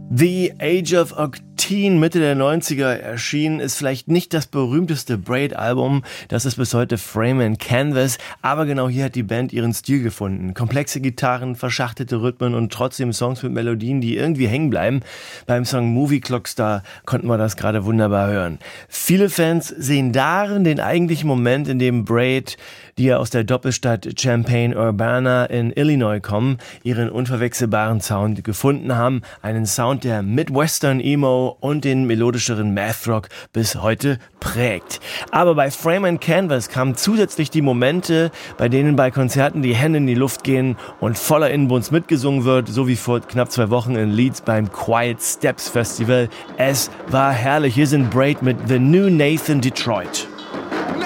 The Age of Octane, Mitte der 90er erschienen, ist vielleicht nicht das berühmteste Braid-Album, das ist bis heute Frame and Canvas, aber genau hier hat die Band ihren Stil gefunden. Komplexe Gitarren, verschachtelte Rhythmen und trotzdem Songs mit Melodien, die irgendwie hängen bleiben. Beim Song Movie Clock Star konnten wir das gerade wunderbar hören. Viele Fans sehen darin den eigentlichen Moment, in dem Braid, die ja aus der Doppelstadt Champaign-Urbana in Illinois kommen, ihren unverwechselbaren Sound gefunden haben. Einen Sound, der Midwestern Emo und den melodischeren Math Rock bis heute prägt. Aber bei Frame and Canvas kamen zusätzlich die Momente, bei denen bei Konzerten die Hände in die Luft gehen und voller Inbrunst mitgesungen wird, so wie vor knapp 2 Wochen in Leeds beim Quiet Steps Festival. Es war herrlich. Hier sind Braid mit The New Nathan Detroit.